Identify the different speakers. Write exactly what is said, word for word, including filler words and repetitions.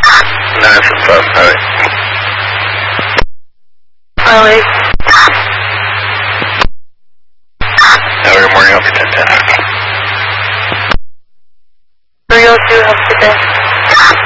Speaker 1: Nine from five, alright.
Speaker 2: Alright.
Speaker 1: Now good morning, Alpha ten ten.
Speaker 2: three oh two, have a good day.